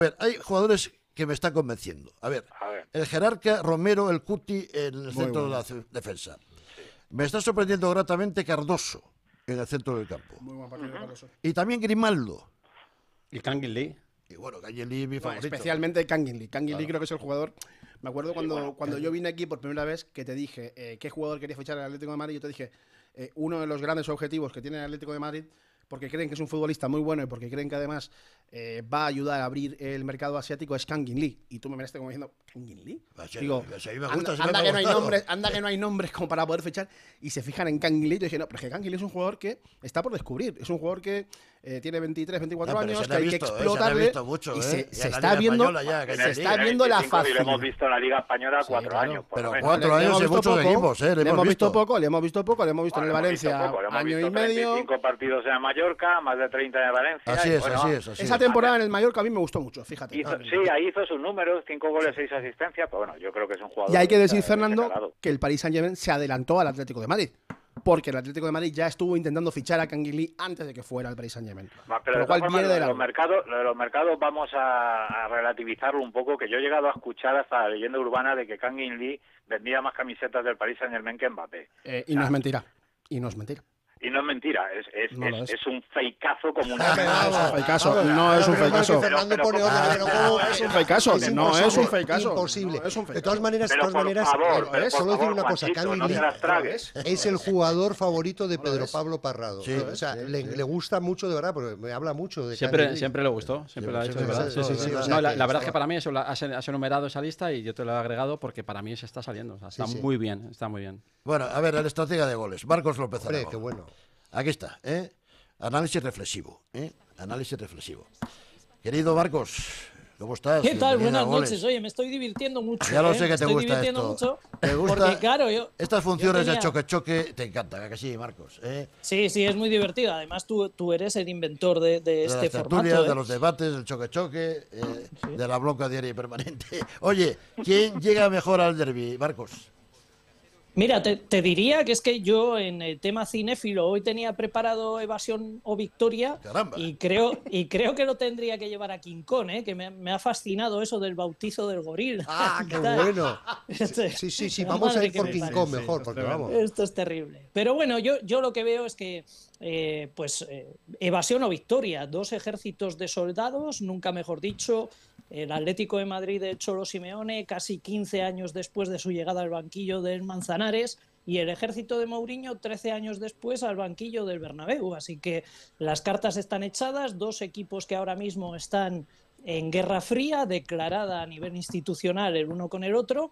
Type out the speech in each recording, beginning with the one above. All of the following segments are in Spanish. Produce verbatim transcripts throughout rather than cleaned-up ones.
A ver, hay jugadores que me están convenciendo. A ver, A ver. el jerarca Romero, el Cuti en el Muy centro bueno. de la defensa. Sí. Me está sorprendiendo gratamente Cardoso en el centro del campo. Muy buen partido de Cardoso. Y también Grimaldo. Y Kangin Lee. Y bueno, Kangin Lee es mi No, favorito. especialmente Kangin Lee. Kangin Claro. Lee creo que es el jugador. Me acuerdo Sí, cuando, bueno, cuando yo vine aquí por primera vez que te dije eh, qué jugador quería fichar el Atlético de Madrid. Yo te dije eh, uno de los grandes objetivos que tiene el Atlético de Madrid, porque creen que es un futbolista muy bueno y porque creen que además eh, va a ayudar a abrir el mercado asiático, es Kangin Lee. Y tú me miraste como diciendo, ¿Kangin Lee? Sí, Digo, sí, me gusta, anda, sí me anda ha que no hay gustado. nombres, anda que no hay nombres como para poder fichar. Y se fijan en Kangin Lee. Yo dije, no, pero es que Kangin Lee es un jugador que está por descubrir. Es un jugador que eh, tiene veintitrés, veinticuatro Ya, pero años, se que le ha hay que visto, eh, se le ha explotarle. visto mucho, y eh, se, y se en la está Liga viendo, Española ya, que se tiene está Tiene viendo la veinticinco y facilidad. lo hemos visto en la Liga Española Sí, cuatro claro. años. por Pero lo menos. cuatro Le- le años hemos en visto muchos poco, equipos, ¿eh? Le hemos visto poco, le hemos visto poco, le hemos visto Bueno, en el hemos visto Valencia poco, le hemos año visto y medio. treinta y cinco partidos en Mallorca, más de treinta en el Valencia. Así y es, bueno, así es, así Esa es. temporada en el Mallorca a mí me gustó mucho, fíjate. hizo- sí, ahí hizo sus números, cinco goles, seis asistencias, pero bueno, yo creo que es un jugador... Y hay que de decir, ese- de ese Fernando, calado. que el Paris Saint-Germain se adelantó al Atlético de Madrid. Porque el Atlético de Madrid ya estuvo intentando fichar a Kangin Lee antes de que fuera al Paris Saint-Germain. Va, Por Pero lo de cual todas formas, viene lo de de la... los mercados, lo de los mercados vamos a, a relativizarlo un poco, que yo he llegado a escuchar hasta la leyenda urbana de que Kangin Lee vendía más camisetas del Paris Saint-Germain que Mbappé. Eh, y no es mentira. Y no es mentira. Y no es mentira, es, es, No lo es, es. es un fakeazo como una... Ah, pero No es un vamos, fakeazo, vamos, no es un pero fakeazo. que Fernando Pero- pone pero- otra, pero ¿cómo? No es un fakeazo, Es no es un imposible, fakeazo. imposible. No es un De fakeazo. todas maneras, de Pero todas por maneras, favor, eh, pero por solo decir favor, una cosa, Juanchito, Kangin no Lee te las tragues. es el jugador favorito de Pedro es. Pablo Parrado. Sí, o sea, sí, le, sí. le gusta mucho de verdad, porque me habla mucho de Siempre, Kangin Lee. siempre le gustó, siempre lo ha dicho, de siempre, verdad. sí, Sí, sí, sí, sí. sí, sí, No, sí, la, sí, la verdad sí. es que para mí eso la- has, has enumerado esa lista y yo te lo he agregado porque para mí se está saliendo. O sea, está Sí, sí. muy bien, está muy bien. Bueno, a ver, el estratega de goles, Marcos López Hombre, Arago. qué bueno. Aquí está, ¿eh? Análisis reflexivo, ¿eh? Análisis reflexivo. Querido Marcos, ¿cómo estás? ¿Qué tal? Bienvenido a Buenas Goles. noches. Oye, me estoy divirtiendo mucho. Ya lo ¿eh? sé que Me te estoy gusta divirtiendo esto. mucho. ¿Te gusta? Porque, claro, yo. Estas funciones yo tenía- de choque-choque te encantan, ¿a que sí, Marcos? ¿Eh? Sí, sí, es muy divertido. Además, tú, tú eres el inventor de, de De este las formato. tertulias, ¿eh? de los debates, del choque-choque, eh, de la bronca diaria y permanente. Oye, ¿quién llega mejor al derbi, Marcos? Mira, te, te diría que es que yo en el tema cinéfilo hoy tenía preparado Evasión o Victoria. Caramba. y creo y creo que lo tendría que llevar a King Kong, ¿eh? Que me, me ha fascinado eso del bautizo del gorila. Ah, qué Tal. bueno. Este- Sí, sí, sí, la vamos a madre ir que por me King parió. Kong mejor, porque vamos. Esto es terrible. Pero bueno, yo, yo lo que veo es que, eh, pues, eh, evasión o victoria, dos ejércitos de soldados, nunca mejor dicho. El Atlético de Madrid de Cholo Simeone, casi quince años después de su llegada al banquillo del Manzanares, y el ejército de Mourinho trece años después al banquillo del Bernabéu. Así que las cartas están echadas, dos equipos que ahora mismo están en guerra fría, declarada a nivel institucional el uno con el otro,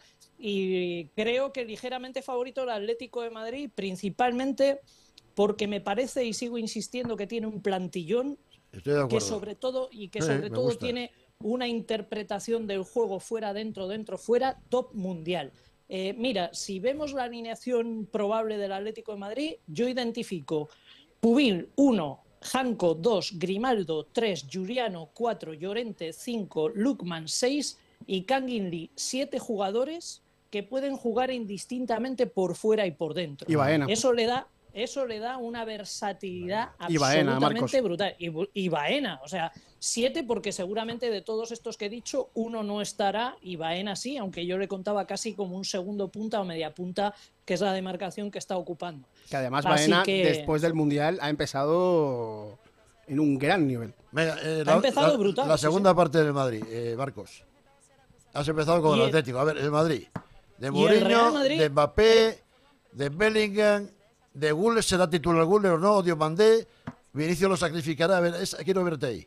y creo que ligeramente favorito el Atlético de Madrid, principalmente porque me parece, y sigo insistiendo, que tiene un plantillón Estoy de acuerdo. que sobre todo y que Sí, sobre me todo gusta. tiene una interpretación del juego fuera, dentro, dentro, fuera, top mundial. Eh, mira, si vemos la alineación probable del Atlético de Madrid, yo identifico Pubil uno, Janko dos, Grimaldo tres, Giuliano cuatro, Llorente cinco, Lukman seis y Kangin Lee siete jugadores que pueden jugar indistintamente por fuera y por dentro. Y Baena. Eso le da Eso le da una versatilidad Y Baena, absolutamente Marcos. brutal. Y, Bu- y Baena, o sea, siete porque seguramente de todos estos que he dicho, uno no estará y Baena sí, aunque yo le contaba casi como un segundo punta o media punta, que es la demarcación que está ocupando. Que además Así Baena, que- después del Mundial, ha empezado en un gran nivel. Venga, eh, Ha empezado brutal, La sí, segunda parte del Madrid, eh, Marcos. Has empezado con Y el el- Atlético. A ver, el Madrid. De el Mourinho, Real Madrid- de Mbappé, de Bellingham, de Guller, será titular Guller o no, Diomandé. Vinicius lo sacrificará. A ver, es- quiero verte ahí.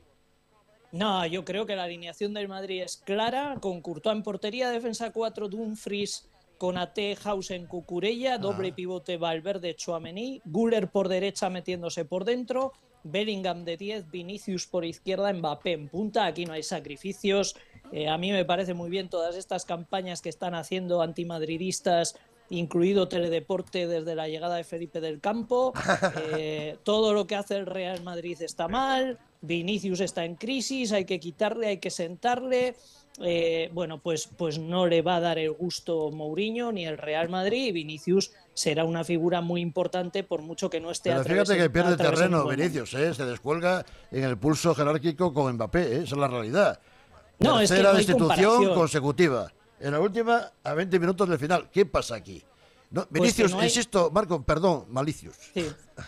No, yo creo que la alineación del Madrid es clara, con Courtois en portería, defensa cuatro, Dumfries, Konaté, Hausen, Cucurella, doble pivote Valverde, Tchouaméni, Guller por derecha metiéndose por dentro, Bellingham de diez, Vinicius por izquierda, Mbappé en punta. Aquí no hay sacrificios. Eh, a mí me parece muy bien todas estas campañas que están haciendo antimadridistas, incluido Teledeporte desde la llegada de Felipe del Campo. Eh, todo lo que hace el Real Madrid está mal, Vinicius está en crisis, hay que quitarle, hay que sentarle. Eh, bueno, pues, pues no le va a dar el gusto Mourinho ni el Real Madrid, y Vinicius será una figura muy importante por mucho que no esté Pero fíjate atravesando- que pierde atravesando terreno un buen Vinicius, ¿eh? Se descuelga en el pulso jerárquico con Mbappé, ¿eh? Esa es la realidad. No, es que Tercera no hay destitución comparación. consecutiva. En la última, a veinte minutos del final. ¿Qué pasa aquí? No, Vinicius, que no hay- insisto, Marco, perdón, Malicios. Sí.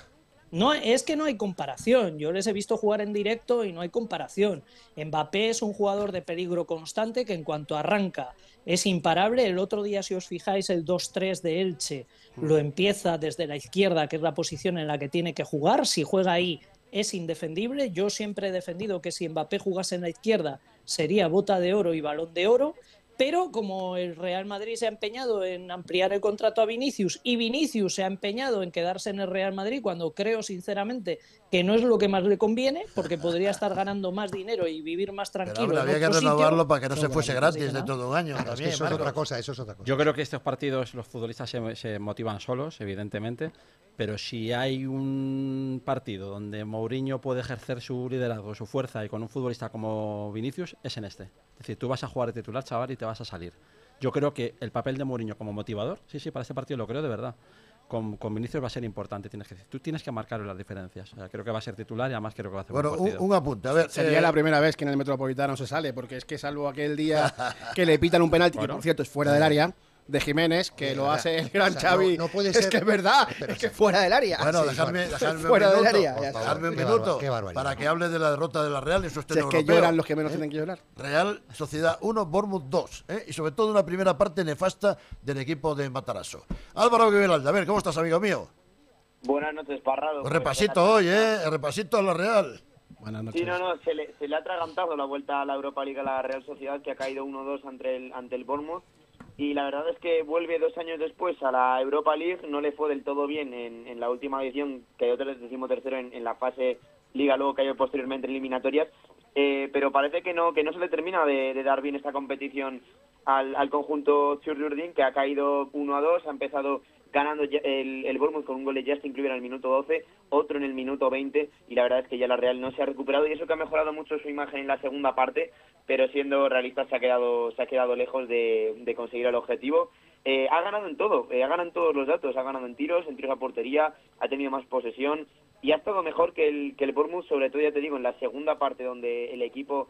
No, es que no hay comparación. Yo les he visto jugar en directo y no hay comparación. Mbappé es un jugador de peligro constante que en cuanto arranca es imparable. El otro día, si os fijáis, el dos tres de Elche lo empieza desde la izquierda, que es la posición en la que tiene que jugar. Si juega ahí es indefendible. Yo siempre he defendido que si Mbappé jugase en la izquierda sería bota de oro y balón de oro. Pero como el Real Madrid se ha empeñado en ampliar el contrato a Vinicius y Vinicius se ha empeñado en quedarse en el Real Madrid, cuando creo sinceramente que no es lo que más le conviene, porque podría estar ganando más dinero y vivir más Pero tranquilo. hombre, en había que otro renovarlo sitio. para que no, se fuese bueno, gratis diga de nada. todo un año. Es que También, eso es Marco. otra cosa, eso es otra cosa. Yo creo que estos partidos los futbolistas se, se motivan solos, evidentemente, pero si hay un partido donde Mourinho puede ejercer su liderazgo, su fuerza y con un futbolista como Vinicius, es en este. Es decir, tú vas a jugar de titular, chaval, y te vas a salir. Yo creo que el papel de Mourinho como motivador, sí, sí, para este partido lo creo de verdad. Con, con Vinicius va a ser importante. Tienes que, tú tienes que marcar las diferencias. O sea, creo que va a ser titular y además creo que va a hacer Bueno, un un, partido. un apunte. A ver, Sería eh, la primera vez que en el Metropolitano se sale, porque es que salvo aquel día que le pitan un penalti, que Bueno. por cierto es fuera del área, de Jiménez, que Oye, lo ahora, hace el gran o sea, Xavi. no- no puede es ser- que es verdad, Pero, es que o sea, fuera del área. Bueno, Sí, dejadme, bueno. dejadme Fuera un del minuto, área, por ya está. dejadme un Qué minuto barba- qué barbaridad. para que hable de la derrota de la Real en su Si estreno es que europeo. lloran los que menos ¿eh? tienen que llorar. Real Sociedad uno, Bournemouth dos. ¿eh? Y sobre todo una primera parte nefasta del equipo de Matarazzo. Álvaro Guiberalda, a ver, ¿cómo estás, amigo mío? Buenas noches, Parrado. Un repasito hoy, ¿eh? El repasito a la Real. Buenas noches. Sí, no, no, se le, se le ha atragantado la vuelta a la Europa League a la Real Sociedad, que ha caído uno dos ante el, ante el Bournemouth. Y la verdad es que vuelve dos años después a la Europa League, no le fue del todo bien en, en la última edición, cayó decimotercero en, en la fase Liga, luego cayó posteriormente en eliminatorias, eh, pero parece que no que no se le termina de, de dar bien esta competición al, al conjunto Txuri-Urdin, que ha caído uno a dos, ha empezado ganando ya- el, el Bournemouth con un gol de Justin Kluivert en el minuto doce, otro en el minuto veinte, y la verdad es que ya la Real no se ha recuperado, y eso que ha mejorado mucho su imagen en la segunda parte, pero siendo realista se ha quedado se ha quedado lejos de, de conseguir el objetivo. Eh, ha ganado en todo, eh, ha ganado en todos los datos, ha ganado en tiros, en tiros a portería, ha tenido más posesión, y ha estado mejor que el, que el Bournemouth, sobre todo, ya te digo, en la segunda parte, donde el equipo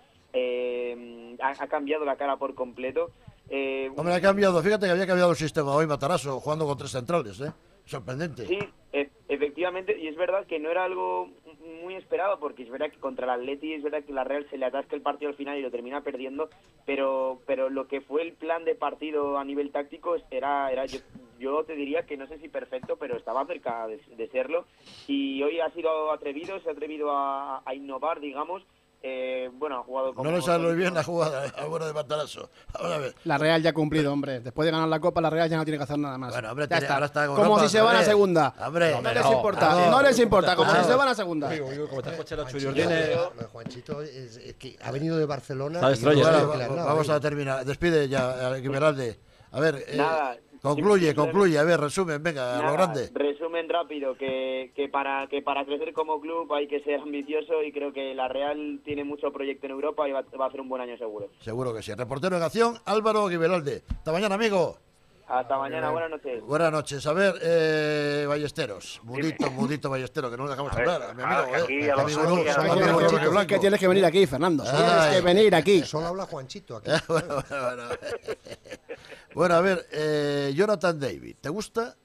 eh, ha, ha cambiado la cara por completo. Eh, Hombre, ha cambiado. Fíjate que había cambiado el sistema hoy Matarazzo, jugando con tres centrales, ¿eh? Sorprendente. Sí, e- efectivamente, y es verdad que no era algo muy esperado, porque es verdad que contra el Atleti es verdad que la Real se le atasca el partido al final y lo termina perdiendo, pero pero lo que fue el plan de partido a nivel táctico era era yo, yo te diría que no sé si perfecto, pero estaba cerca de, de serlo, y hoy ha sido atrevido, se ha atrevido a, a innovar, digamos. Eh, bueno, ha jugado como No le sale bien la jugada al bueno de Matarazzo. Ahora a ver. La Real ya ha cumplido, hombre. Después de ganar la Copa, la Real ya no tiene que hacer nada más. Bueno, hombre, ya tiene- está. ahora está con Como Europa, si se van a hombre. segunda. Hombre, no, no, les no, importa, no. no les importa, como No. si se van a segunda. Uy, uy, uy, como te escucha la Juanchito, Txuri-Urdin, lo de Juanchito es, es que ha venido de Barcelona. Está y destroyer, no Bueno, sabe ¿eh? que le han va- dado, vamos ¿eh? a terminar. Despide ya, Guiberalde. A ver, eh, Nada, concluye, simplemente- concluye. A ver, resumen, venga, a Nada, lo grande. resumen rápido, que, que para que para crecer como club hay que ser ambicioso, y creo que la Real tiene mucho proyecto en Europa y va, va a hacer un buen año seguro. Seguro que sí. Reportero en acción, Álvaro Guiberalde. Hasta mañana, amigo. Hasta mañana, buenas noches. Buenas noches. A ver, eh, Ballesteros. Mudito, mudito Ballestero, que no le dejamos A ver, hablar. Mi ah, amigo, que aquí eh. a los Amigo ojos Nuno, y a los amigo ojos. Nuno Tienes Roque que, Blanco. que tienes que venir aquí, Fernando. Ay. Tienes que venir aquí. Solo habla Juanchito aquí. bueno, bueno, bueno. Bueno, a ver, eh, Jonathan David, ¿te gusta?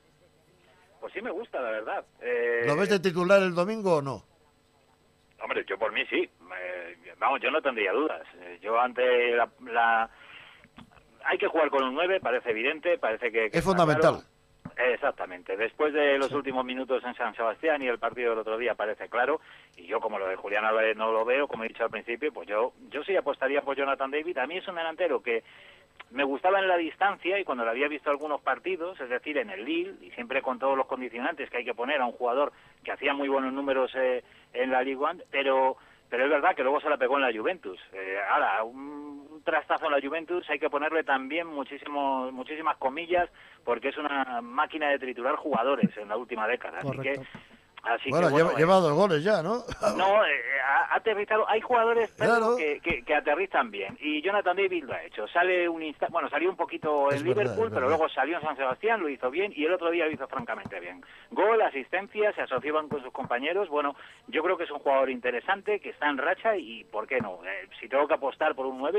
Pues sí me gusta, la verdad. Eh, ¿Lo ves de titular el domingo o no? Hombre, yo por mí sí. Eh, vamos, yo no tendría dudas. Eh, yo ante la, la- Hay que jugar con un nueve, parece evidente, parece que... que Es está fundamental. claro. Exactamente. Después de los últimos minutos en San Sebastián y el partido del otro día parece claro, y yo como lo de Julián Álvarez no lo veo, como he dicho al principio, pues yo yo sí apostaría por Jonathan David. A mí es un delantero que me gustaba en la distancia y cuando lo había visto algunos partidos, es decir, en el Lille, y siempre con todos los condicionantes que hay que poner a un jugador que hacía muy buenos números eh, en la Ligue uno, pero pero es verdad que luego se la pegó en la Juventus. Eh, ahora, un, un trastazo en la Juventus hay que ponerle también muchísimo, muchísimas comillas, porque es una máquina de triturar jugadores en la última década. Así Correcto. que Así Bueno, que, bueno lleva, eh, lleva dos goles ya, ¿no? No, eh, ha aterrizado. Hay jugadores Pedro, Claro. que, que, que aterrizan bien. Y Jonathan David lo ha hecho. Sale un insta- bueno, salió un poquito en Es verdad, Liverpool, es pero verdad. luego salió en San Sebastián, lo hizo bien. Y el otro día lo hizo francamente bien. Gol, asistencia, se asociaban con sus compañeros. Bueno, yo creo que es un jugador interesante, que está en racha y, ¿por qué no? Eh, si tengo que apostar por un nueve,